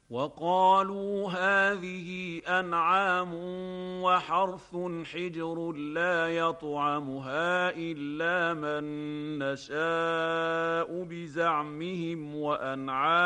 وقالوا هذه أنعام وحرث حجر لا يطعمها إلا من نشاء بزعمهم وأنعام